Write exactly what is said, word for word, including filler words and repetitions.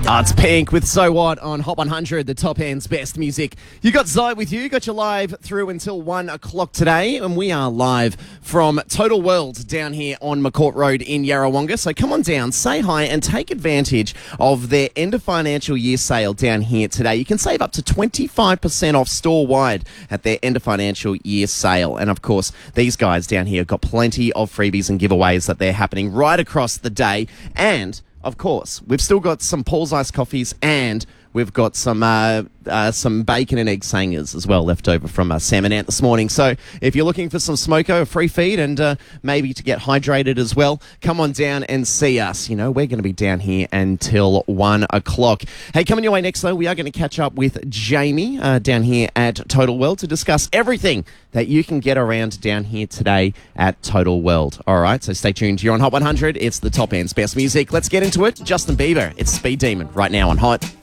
Oh, it's Pink with So What on Hot one hundred, the top end's best music. You got Zai with you, got you live through until one o'clock today, and we are live from Total World down here on McCourt Road in Yarrawonga. So come on down, say hi, and take advantage of their end of financial year sale down here today. You can save up to twenty-five percent off store-wide at their end of financial year sale. And of course, these guys down here have got plenty of freebies and giveaways that they're happening right across the day. And of course, we've still got some Paul's Iced Coffees and we've got some uh, uh, some bacon and egg sangers as well left over from uh, Sam and Ant this morning. So if you're looking for some smoko, a free feed, and uh, maybe to get hydrated as well, come on down and see us. You know, we're going to be down here until one o'clock. Hey, coming your way next, though, we are going to catch up with Jamie uh, down here at Total World to discuss everything that you can get around down here today at Total World. All right, so stay tuned. You're on Hot one hundred. It's the top end's best music. Let's get into it. Justin Bieber, it's Speed Demon right now on Hot.